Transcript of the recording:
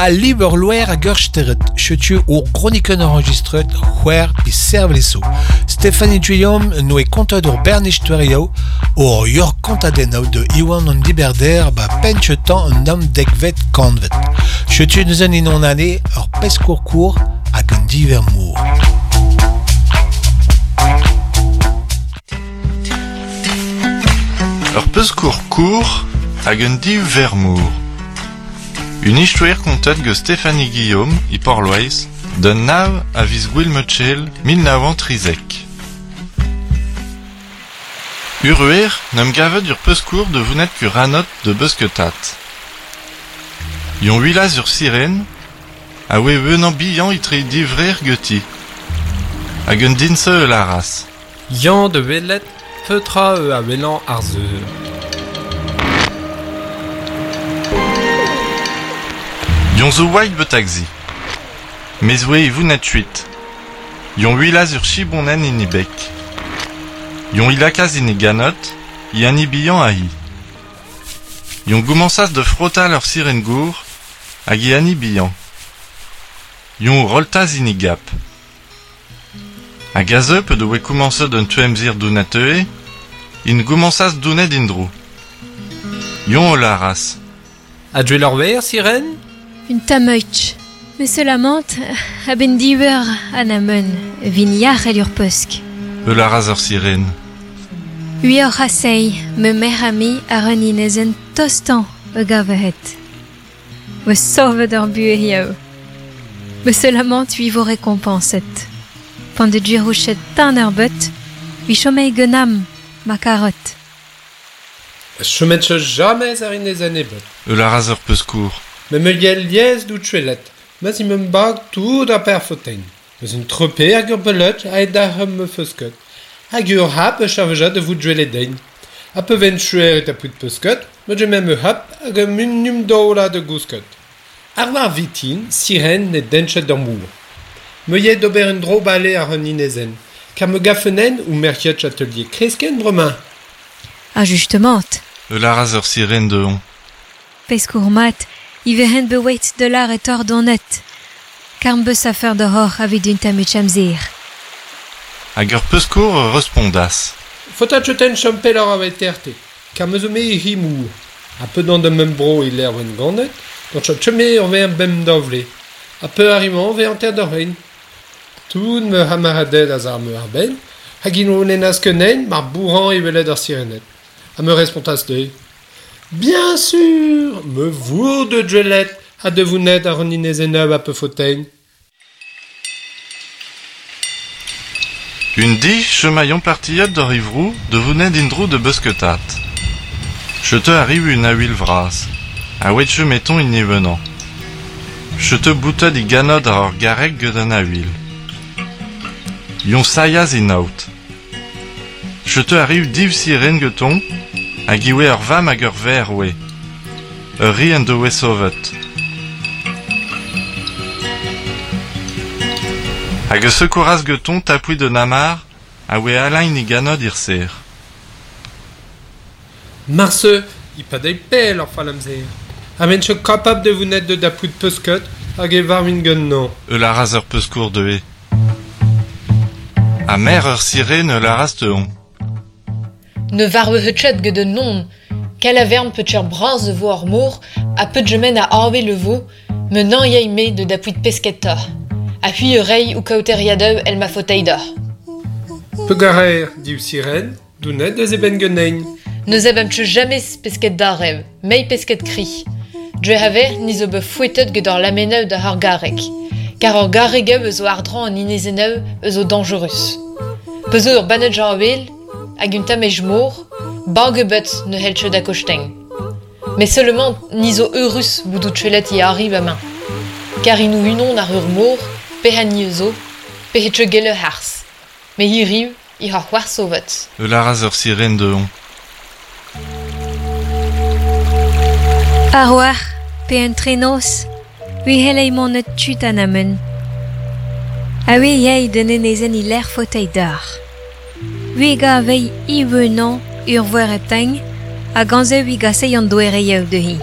A Liberloer a Gersteret, chetu o chroniken enregistret, c'hwer pi servleso. Stéphanie Guillaume nous est conteur d'ur bernistuerio, o yor contadenno de Iwan an Diberder, ba penchetan un homme degvet kanvet. Chetu nous en inon année, ur pescourt hag un diver mour. Ur pescourt hag un diver mour. Une histoire contat que Stéphanie Guillaume, i Porlois, d'un nav a vis Gwilmechel 1930. Uruer n'am gavet ur pescourt de vounet que ranot de busquetat. Yon huilaz ur sirène, a we venant billan itre divrer guti. Hag un dinse la race. Yan de velet, feutra a velan arzeur. Yon zo white betaxi. Mais oui, vous n'êtes huit. Yon huilaz ur chibonnen inibec. Yon ilakaz iniganot, y anibian ahi. Yon goumansas de frotta leur sirengour, hag y anibian. Yon roltaz inigap. Hag aze peut de we koumanse d'un tuemzir dounatee, in goumansas dounet indrou. Yon o la race. A dwe leur ver, sirène? Une tameutch. Mais se lamente, a ben diver an amen, vignard el ur pesk. La race sirène. Ui ur rasei, me mer ami a ren inezen tostan e gavehet. Me sauve d'ur bue hiao. Me se lamente ui vo récompenset. Pan de djirouchet tan ur bet, ui chomei genam, ma carotte. Chemetche jamais ar inezen ebet. La race pescourt. Me yel liez d'où tchelet. Mas i meum bag tout a per fotein. Meus un trope hag ur belet a ed ar me feusket. Hag ur hap e chavja de vous djwele dein. A peu ven chuer et a pout peusket, me je mem e hap hag a munum dola de gousket. Ar war vitin, sirène ne denchet d'ur mour. Me yed d'ober un dro bale ar un inezen. Car me gafenen ou merkiet atelier kresken bremain. Ah, justement. La race sirène de on. Pescourmat, i vehen beweit de l'ar et ordonnet. Car me beus a faire de hor avid un tametch amzir. Hag ur pescourt respondas. Fotat cheten champel ar avet terte. Car me zo me e hi mour. A peu d'an de mem bro il er wen gandet, gant chat cheme ur ve an bem dovle. A peu ariman ve an ter d'or rein. Tout me hamaradet az ar me ar ben, hag in onen askennen mar bourran e velet ar sirenet. A me respondas de. Bien sûr, me vour de djelet, a de vous net ar an inezeneuv a peu fotein. Une di chemaillon partiet d'or ivrou de vounet d'indrou de busquetat. Je te arrive une a huile vras. A wet chemeton in y venant. Je te boutet di ganod ar garek gedan a huile. Yon sayaz in out. Je te arrive div sirène geton, hag iwe ur vam hag ur ver we. Ur ri en de we sovet. Hag eus secouras geton tapoui de namar, a we alain i ganod ir ser. Marse, i pa dei pel ar falamzer. A men chok kapab de vous net de da pout peusket, hag e varmin gun non. La race pescourt de e. A mer ur sirène la race de on. Ne varwe hutchet ge de non, kalaverne peut cher bras de vo ar mour, a peut jemen a arve le veau, me nan yei me de da puit pesketa. A hui rei ou kauteriadeu el ma foteida. Pegarer, div sirène, d'ou net de zeben genein. Ne zebam tche jamais pesket da rev, mei pesket kri. Dre haver ni zo be fouetet ge d'ar lameneu da har garek. Car ar garegeu ezo ardran an inezeneu ezo dangerus. Pezo ur banet jar avel, hag un tamej mour, bagebet ne helche da kochteng. Mais seulement ni zo eurus boudou tchelet y arrive a main. Car inou unon ar ur mour, pe hani ezo, pe hetche gelle hars. Mais y rive, y har war sovet. La race sirène de on. Ar war, pe un trenos, ui helei monet tut an amen. A ui yei de nenezen i l'air fauteuil d'ar. Ui ga vei i venant ur voir eteng, a ganze ui ga seian doere yeu de hi.